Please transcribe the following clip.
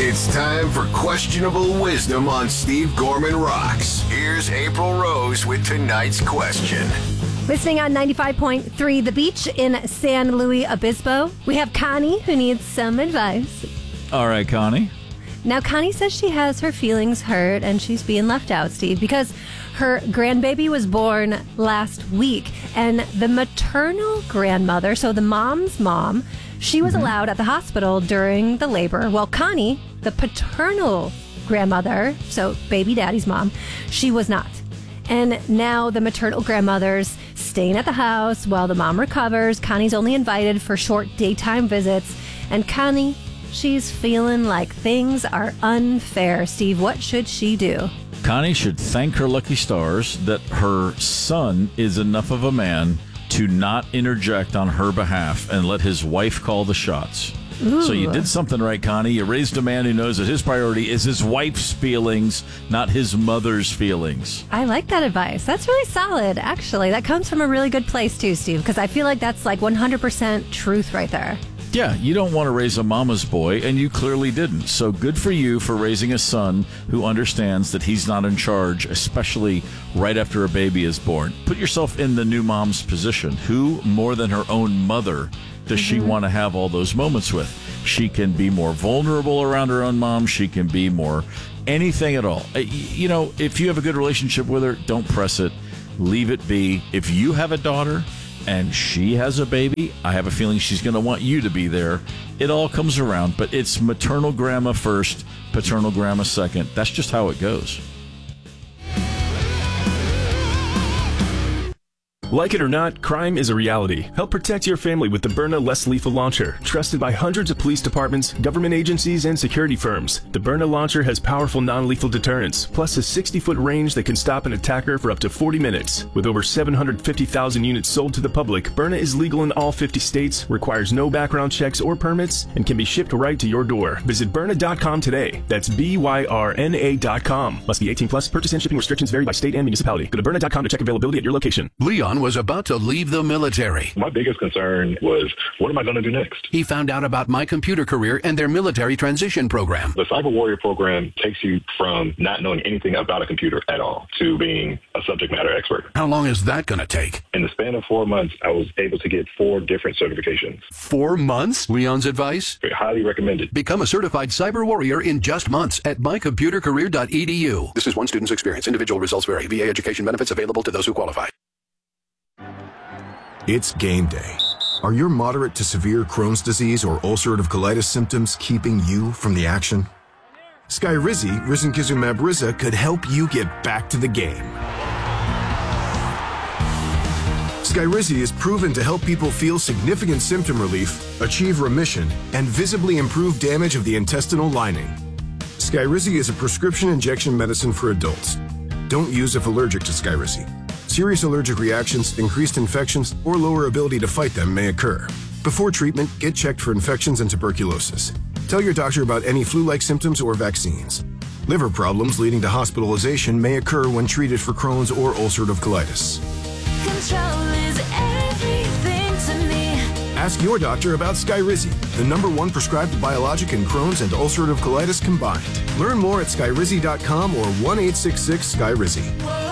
It's time for Questionable Wisdom on Steve Gorman Rocks. Here's April Rose with tonight's question. Listening on 95.3 The Beach in San Luis Obispo, we have Connie who needs some advice. All right, Connie. Now, Connie says she has her feelings hurt and she's being left out, Steve, because her grandbaby was born last week. And the maternal grandmother, so the mom's mom, she was allowed at the hospital during the labor. Well, Connie, the paternal grandmother, so baby daddy's mom, she was not. And now the maternal grandmother's staying at the house while the mom recovers. Connie's only invited for short daytime visits. And Connie, she's feeling like things are unfair. Steve, what should she do? Connie should thank her lucky stars that her son is enough of a man to not interject on her behalf and let his wife call the shots. Ooh. So you did something right, Connie. You raised a man who knows that his priority is his wife's feelings, not his mother's feelings. I like that advice. That's really solid, actually. That comes from a really good place, too, Steve, because I feel like that's like 100% truth right there. Yeah, you don't want to raise a mama's boy, and you clearly didn't. So good for you for raising a son who understands that he's not in charge, especially right after a baby is born. Put yourself in the new mom's position. Who, more than her own mother, does she want to have all those moments with? She can be more vulnerable around her own mom. She can be more anything at all. You know, if you have a good relationship with her, don't press it. Leave it be. If you have a daughter and she has a baby, I have a feeling she's going to want you to be there. It all comes around, but it's maternal grandma first, paternal grandma second. That's just how it goes. Like it or not, crime is a reality. Help protect your family with the Byrna Less Lethal Launcher. Trusted by hundreds of police departments, government agencies, and security firms, the Byrna Launcher has powerful non-lethal deterrence, plus a 60-foot range that can stop an attacker for up to 40 minutes. With over 750,000 units sold to the public, Byrna is legal in all 50 states, requires no background checks or permits, and can be shipped right to your door. Visit Byrna.com today. That's BYRNA.com. Must be 18 plus. Purchase and shipping restrictions vary by state and municipality. Go to Byrna.com to check availability at your location. Leon was about to leave the military. My biggest concern was, what am I going to do next? He found out about My Computer Career and their military transition program. The Cyber Warrior program takes you from not knowing anything about a computer at all to being a subject matter expert. How long is that going to take? In the span of 4 months, I was able to get 4 different certifications. 4 months? Leon's advice? Highly recommended. Become a certified cyber warrior in just months at mycomputercareer.edu. This is one student's experience. Individual results vary. VA education benefits available to those who qualify. It's game day. Are your moderate to severe Crohn's disease or ulcerative colitis symptoms keeping you from the action? Skyrizi, risankizumab Riza, could help you get back to the game. Skyrizi is proven to help people feel significant symptom relief, achieve remission, and visibly improve damage of the intestinal lining. Skyrizi is a prescription injection medicine for adults. Don't use if allergic to Skyrizi. Serious allergic reactions, increased infections, or lower ability to fight them may occur. Before treatment, get checked for infections and tuberculosis. Tell your doctor about any flu-like symptoms or vaccines. Liver problems leading to hospitalization may occur when treated for Crohn's or ulcerative colitis. Control is everything to me. Ask your doctor about Skyrizi, the #1 prescribed biologic in Crohn's and ulcerative colitis combined. Learn more at skyrizi.com or 1-866-SKYRIZI.